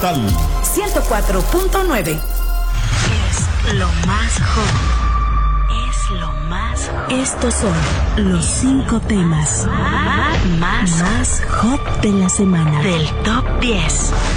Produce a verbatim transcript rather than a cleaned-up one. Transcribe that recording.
Tal. ciento cuatro punto nueve. Es lo más hot. Es lo más hot. Estos son los cinco temas más, más hot de la semana. Del top diez.